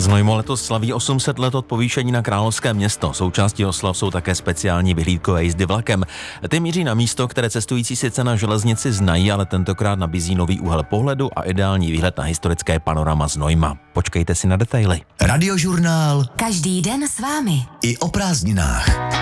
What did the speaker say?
Znojmo letos slaví 800 let od povýšení na královské město. Součástí oslav jsou také speciální vyhlídkové jízdy vlakem. Ty míří na místo, které cestující sice na železnici znají, ale tentokrát nabízí nový úhel pohledu a ideální výhled na historické panorama Znojma. Počkejte si na detaily. Radiožurnál. Každý den s vámi. I o prázdninách.